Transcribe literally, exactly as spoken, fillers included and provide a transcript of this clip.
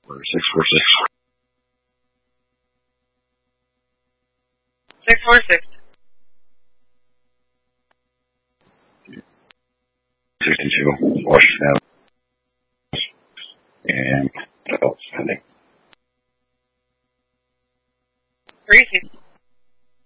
Or six four six. Six four six. Sixty-two, Washington Avenue, and adult spending. Three sixty.